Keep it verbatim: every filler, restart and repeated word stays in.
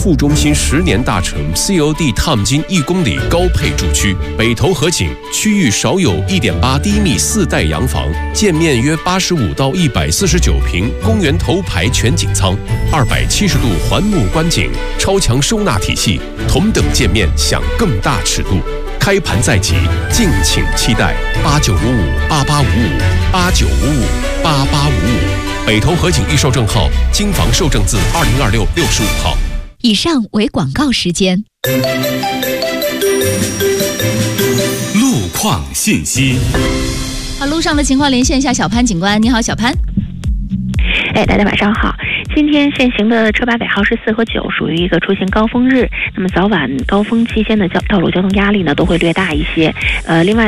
副中心十年大城 C O D 烫金一公里高配住区，北投河景区域少有 一点八 低密四代洋房，建面约八十五到一百四十九平，公园头排全景舱，二百七十度环幕观景，超强收纳体系，同等建面享更大尺度。开盘在即，敬请期待八九五五八八五五八九五五八八五五。北投河景预售证号，京房受证自二零二六六十五号。 以上为广告时间。 路况信息。 好，路上的情况连线一下小潘警官。你好，小潘。 哎，大家晚上好。今天限行的车牌尾号是四和九，属于一个出行高峰日。那么早晚高峰期间的交道路交通压力呢，都会略大一些。呃，另外。